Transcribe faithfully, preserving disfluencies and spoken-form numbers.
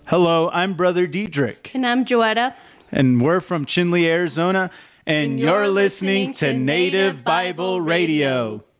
Hello, I'm Brother Diedrich. And I'm Joetta. And we're from Chinle, Arizona. And, and you're, you're listening, listening to Native Bible Radio.